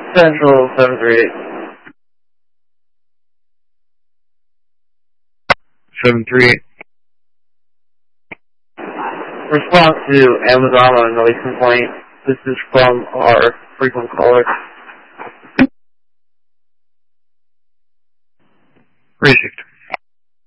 Central 738. 738. Response to Amazon noise complaint. This is from our frequent caller. Received.